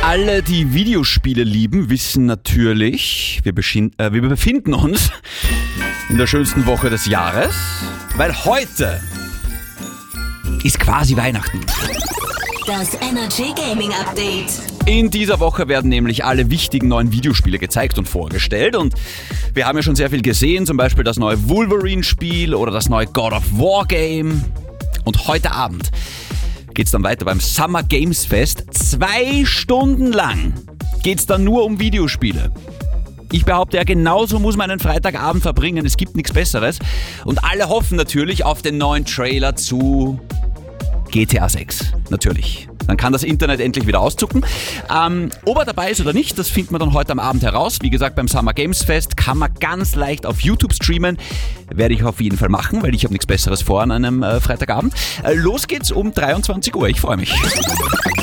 Alle, die Videospiele lieben, wissen natürlich, wir befinden uns in der schönsten Woche des Jahres, weil heute ist quasi Weihnachten. Das Energy Gaming Update. In dieser Woche werden nämlich alle wichtigen neuen Videospiele gezeigt und vorgestellt und wir haben ja schon sehr viel gesehen, zum Beispiel das neue Wolverine-Spiel oder das neue God of War Game. Und heute Abend geht's dann weiter beim Summer Games Fest. 2 Stunden lang geht's dann nur um Videospiele. Ich behaupte ja, genauso muss man einen Freitagabend verbringen. Es gibt nichts Besseres. Und alle hoffen natürlich auf den neuen Trailer zu GTA 6. Natürlich. Dann kann das Internet endlich wieder auszucken. Ob er dabei ist oder nicht, das finden wir dann heute am Abend heraus. Wie gesagt, beim Summer Games Fest kann man ganz leicht auf YouTube streamen. Werde ich auf jeden Fall machen, weil ich habe nichts Besseres vor an einem Freitagabend. Los geht's um 23 Uhr. Ich freue mich.